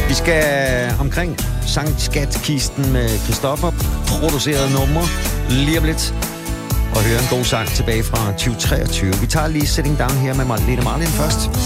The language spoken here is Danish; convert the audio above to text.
Vi skal omkring sangskatkisten med Christoffer, produceret nummer lige om lidt, og høre en god sang tilbage fra 2023. Vi tager lige Sitting Down her med Marlene Marlin først.